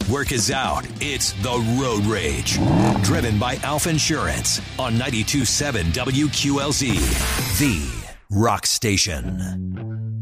work is out. It's the Road Rage. Driven by Alpha Insurance on 92.7 WQLZ, the rock station.